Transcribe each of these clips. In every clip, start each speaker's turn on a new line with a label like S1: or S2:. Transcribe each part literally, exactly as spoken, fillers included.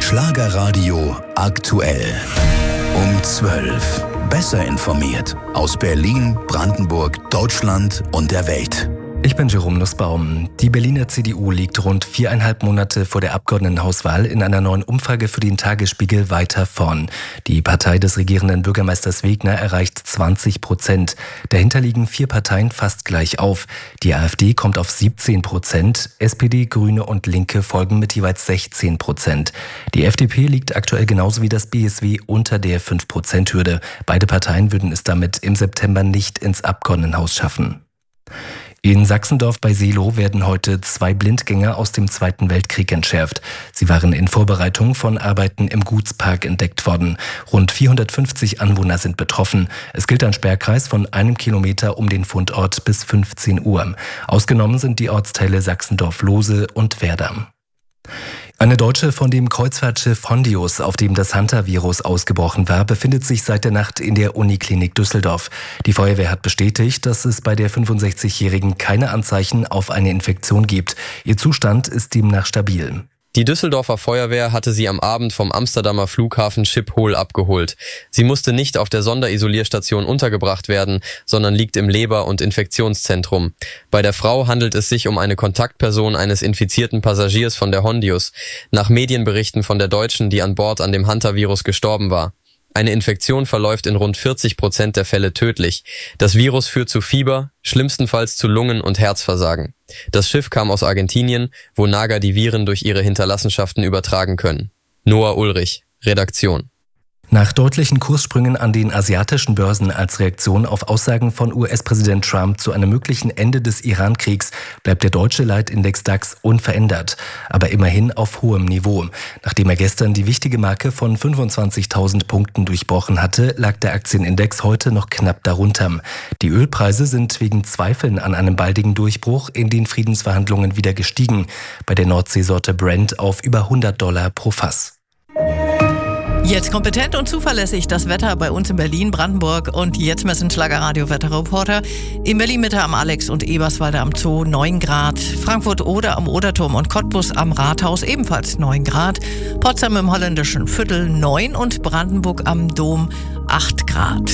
S1: Schlagerradio aktuell. Um zwölf. Besser informiert aus Berlin, Brandenburg, Deutschland und der Welt.
S2: Ich bin Jerome Nussbaum. Die Berliner C D U liegt rund viereinhalb Monate vor der Abgeordnetenhauswahl in einer neuen Umfrage für den Tagesspiegel weiter vorn. Die Partei des regierenden Bürgermeisters Wegner erreicht zwanzig Prozent. Dahinter liegen vier Parteien fast gleich auf. Die AfD kommt auf siebzehn Prozent. S P D, Grüne und Linke folgen mit jeweils sechzehn Prozent. Die F D P liegt aktuell genauso wie das B S W unter der fünf Prozent Hürde. Beide Parteien würden es damit im September nicht ins Abgeordnetenhaus schaffen. In Sachsendorf bei Seelow werden heute zwei Blindgänger aus dem Zweiten Weltkrieg entschärft. Sie waren in Vorbereitung von Arbeiten im Gutspark entdeckt worden. Rund vierhundertfünfzig Anwohner sind betroffen. Es gilt ein Sperrkreis von einem Kilometer um den Fundort bis fünfzehn Uhr. Ausgenommen sind die Ortsteile Sachsendorf-Lohse und Werder. Eine Deutsche von dem Kreuzfahrtschiff Hondius, auf dem das Hantavirus ausgebrochen war, befindet sich seit der Nacht in der Uniklinik Düsseldorf. Die Feuerwehr hat bestätigt, dass es bei der fünfundsechzigjährigen keine Anzeichen auf eine Infektion gibt. Ihr Zustand ist demnach stabil.
S3: Die Düsseldorfer Feuerwehr hatte sie am Abend vom Amsterdamer Flughafen Schiphol abgeholt. Sie musste nicht auf der Sonderisolierstation untergebracht werden, sondern liegt im Leber- und Infektionszentrum. Bei der Frau handelt es sich um eine Kontaktperson eines infizierten Passagiers von der Hondius, nach Medienberichten von der Deutschen, die an Bord an dem Hantavirus gestorben war. Eine Infektion verläuft in rund vierzig Prozent der Fälle tödlich. Das Virus führt zu Fieber, schlimmstenfalls zu Lungen- und Herzversagen. Das Schiff kam aus Argentinien, wo Nager die Viren durch ihre Hinterlassenschaften übertragen können. Noah Ulrich, Redaktion.
S2: Nach deutlichen Kurssprüngen an den asiatischen Börsen als Reaktion auf Aussagen von U S-Präsident Trump zu einem möglichen Ende des Iran-Kriegs bleibt der deutsche Leitindex DAX unverändert, aber immerhin auf hohem Niveau. Nachdem er gestern die wichtige Marke von fünfundzwanzigtausend Punkten durchbrochen hatte, lag der Aktienindex heute noch knapp darunter. Die Ölpreise sind wegen Zweifeln an einem baldigen Durchbruch in den Friedensverhandlungen wieder gestiegen, bei der Nordseesorte Brent auf über hundert Dollar pro Fass.
S4: Jetzt kompetent und zuverlässig das Wetter bei uns in Berlin, Brandenburg und jetzt messen Schlagerradio Wetterreporter. In Berlin-Mitte am Alex- und Eberswalde am Zoo neun Grad. Frankfurt-Oder am Oderturm und Cottbus am Rathaus ebenfalls neun Grad. Potsdam im holländischen Viertel neun und Brandenburg am Dom acht Grad.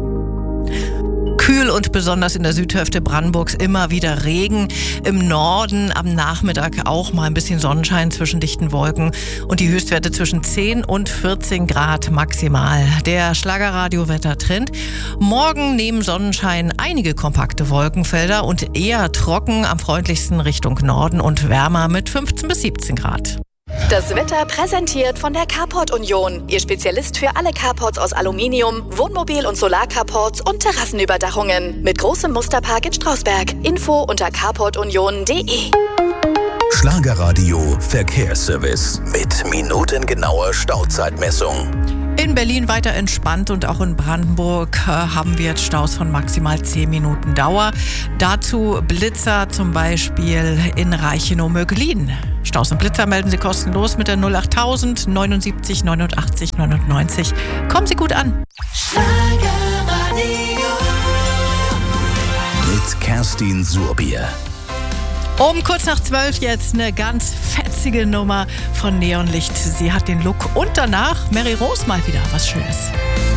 S4: Kühl und besonders in der Südhälfte Brandenburgs immer wieder Regen. Im Norden am Nachmittag auch mal ein bisschen Sonnenschein zwischen dichten Wolken und die Höchstwerte zwischen zehn und vierzehn Grad maximal. Der Schlagerradio-Wettertrend. Morgen neben Sonnenschein einige kompakte Wolkenfelder und eher trocken, am freundlichsten Richtung Norden und wärmer mit fünfzehn bis siebzehn Grad.
S5: Das Wetter präsentiert von der Carport Union. Ihr Spezialist für alle Carports aus Aluminium, Wohnmobil- und Solarcarports und Terrassenüberdachungen. Mit großem Musterpark in Strausberg. Info unter carport union punkt de.
S1: Schlagerradio Verkehrsservice mit minutengenauer Stauzeitmessung.
S4: In Berlin weiter entspannt und auch in Brandenburg äh, haben wir jetzt Staus von maximal zehn Minuten Dauer. Dazu Blitzer zum Beispiel in Reichenau-Möglin. Staus und Blitzer melden Sie kostenlos mit der null achttausend neunundsiebzig neunundachtzig neunundneunzig. Kommen Sie gut an.
S1: Schlagerradio mit Kerstin Surbier.
S4: Um kurz nach zwölf jetzt eine ganz fetzige Nummer von Neonlicht. Sie hat den Look und danach Mary Rose mal wieder was Schönes.